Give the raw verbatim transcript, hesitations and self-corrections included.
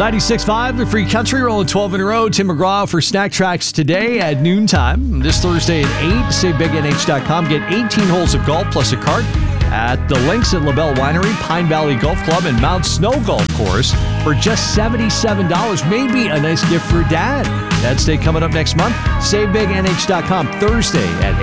ninety-six point five, the Free Country, rolling twelve in a row. Tim McGraw for Snack Tracks today at noontime. This Thursday at eight, save big N H dot com. Get eighteen holes of golf plus a cart at the links at LaBelle Winery, Pine Valley Golf Club, and Mount Snow Golf Course for just seventy-seven dollars. Maybe a nice gift for dad. That stay coming up next month. save big N H dot com Thursday at eight.